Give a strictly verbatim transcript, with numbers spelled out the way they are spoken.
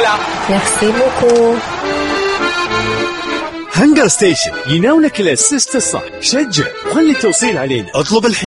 chocolat. Merci beaucoup. هنجر ستيشن يناولك الاسيست الصح. شجع وخلي التوصيل علينا. اطلب الحين.